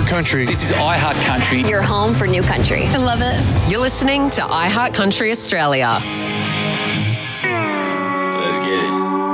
iHeart Country. This is iHeart Country. Your home for new country. I love it. You're listening to iHeart Country Australia.